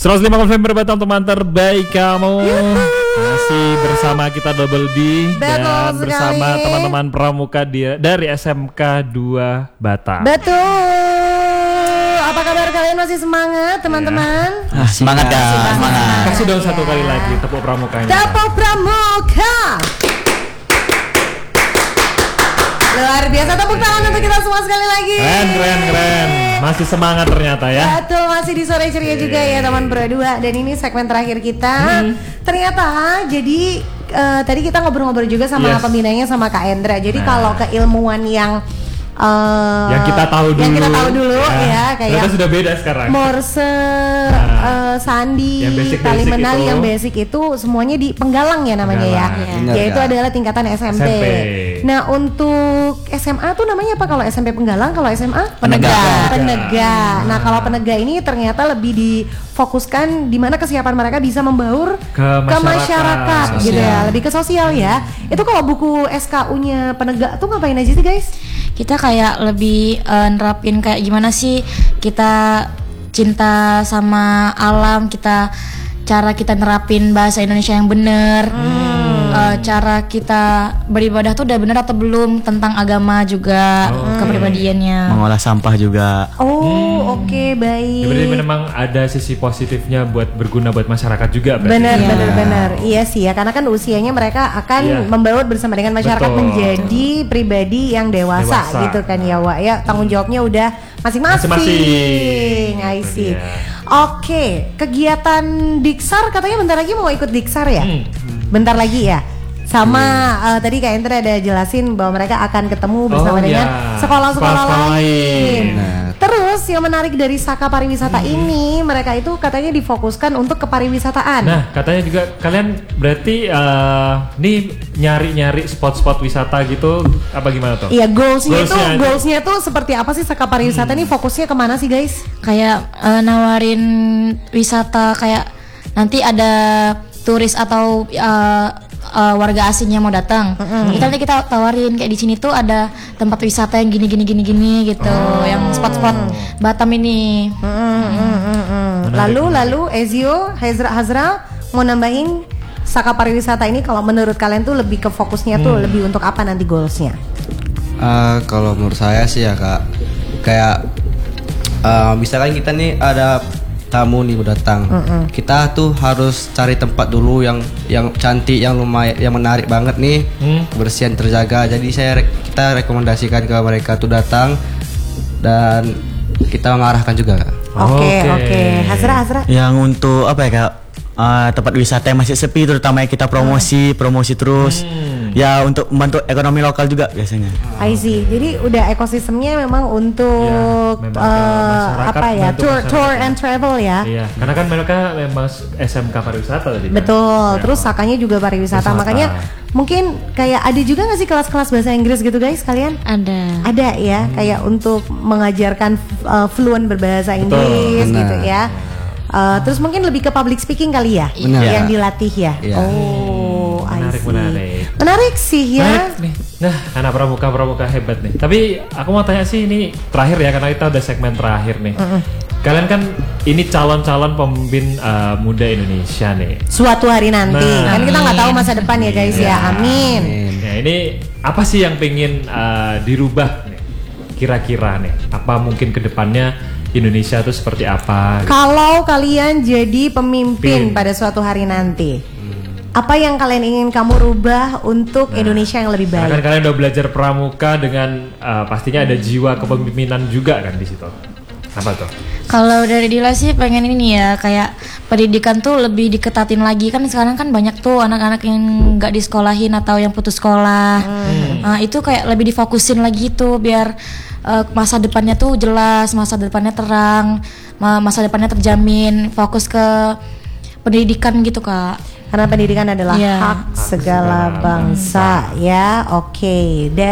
105,5 Batam, teman terbaik kamu. Masih bersama kita Double B dan bersama teman-teman pramuka dari SMK 2 Batam. Betul. Apa kabar kalian, masih semangat teman-teman? Semangat ya, semangat. Kasih dong satu kali lagi tepuk pramukanya. Tepuk pramuka. Luar biasa, tepuk tangan untuk kita semua sekali lagi. Keren. Masih semangat ternyata ya. Betul, masih di sore ceria juga ya teman berdua. Dan ini segmen terakhir kita. Ternyata jadi tadi kita ngobrol-ngobrol juga sama pembinanya, sama Kak Endra. Jadi kalau keilmuan yang kita tahu dulu, ya kayak ternyata sudah beda sekarang. Morse, sandi, tali menari yang basic itu semuanya di penggalang ya namanya ya. Yaitu adalah tingkatan SMP. Nah, untuk SMA tuh namanya apa kalau SMP penggalang, kalau SMA penegak. Nah, kalau penegak ini ternyata lebih difokuskan di mana kesiapan mereka bisa membaur ke masyarakat gitu ya, lebih ke sosial ya. Itu kalau buku SKU-nya penegak tuh ngapain aja sih, guys? Kita kayak lebih nerapin kayak gimana sih kita cinta sama alam, cara kita nerapin bahasa Indonesia yang benar, cara kita beribadah tuh udah benar atau belum, tentang agama juga, kepribadiannya, mengolah sampah juga. Oke, baik. Berarti memang ada sisi positifnya buat berguna buat masyarakat juga. Benar. Iya sih ya, karena kan usianya mereka akan membaur bersama dengan masyarakat menjadi pribadi yang dewasa gitu kan ya, Wak ya. Tanggung jawabnya udah masing-masing. I see. Oke, kegiatan Diksar katanya bentar lagi mau ikut Diksar ya? Bentar lagi ya. Sama tadi Kak Endra ada jelasin bahwa mereka akan ketemu bersama dengan sekolah-sekolah lain. Terus yang menarik dari Saka Pariwisata ini, mereka itu katanya difokuskan untuk kepariwisataan. Nah, katanya juga kalian berarti nih nyari-nyari spot-spot wisata gitu, apa gimana tuh? Iya, goalsnya tuh seperti apa sih Saka Pariwisata ini, fokusnya kemana sih, guys? Kayak nawarin wisata, kayak nanti ada turis atau warga asing yang mau datang, nanti kita tawarin kayak di sini tuh ada tempat wisata yang gini gitu, yang spot-spot Batam ini. Lalu Ezio, Hazra mau nambahin Saka Pariwisata ini kalau menurut kalian tuh lebih ke fokusnya tuh lebih untuk apa nanti goalsnya? Kalau menurut saya sih ya Kak, kayak misalkan kita nih ada tamu nih mau datang, kita tuh harus cari tempat dulu yang cantik, yang lumayan, yang menarik banget nih, kebersihan terjaga. Jadi kita rekomendasikan ke mereka tuh datang dan kita mengarahkan juga. Oke. Hazra. Yang untuk apa ya Kak? Tempat wisata yang masih sepi, terutama yang kita promosi terus. Ya untuk membantu ekonomi lokal juga biasanya. I see. Jadi udah ekosistemnya memang untuk tour and travel ya. Iya, karena kan mereka memang SMK pariwisata tadi. Betul. Terus Sakanya juga pariwisata. Makanya mungkin kayak ada juga nggak sih kelas-kelas bahasa Inggris gitu, guys, kalian? Ada ya, kayak untuk mengajarkan fluent berbahasa Inggris gitu ya. Terus mungkin lebih ke public speaking kali ya, yang dilatih ya. Menarik sih ya. Nih. Nah, anak pramuka hebat nih. Tapi aku mau tanya sih, ini terakhir ya, karena kita udah segmen terakhir nih. Kalian kan ini calon-calon pemimpin muda Indonesia nih. Suatu hari nanti, kan kita nggak tahu masa depan ya guys ya. Amin. Nah, ini apa sih yang pengen dirubah nih? Kira-kira nih, apa mungkin kedepannya Indonesia itu seperti apa? Kalau kalian jadi pemimpin pada suatu hari nanti, apa yang kalian ingin kamu rubah untuk Indonesia yang lebih baik? Kan kalian udah belajar pramuka dengan pastinya ada jiwa kepemimpinan juga kan di situ. Apa tuh? Kalau dari Dila sih pengen ini ya, kayak pendidikan tuh lebih diketatin lagi. Kan sekarang kan banyak tuh anak-anak yang nggak disekolahin atau yang putus sekolah. Itu kayak lebih difokusin lagi tuh biar masa depannya tuh jelas, masa depannya terang, masa depannya terjamin. Fokus ke pendidikan gitu Kak. Karena pendidikan adalah hak segala bangsa ya. Oke.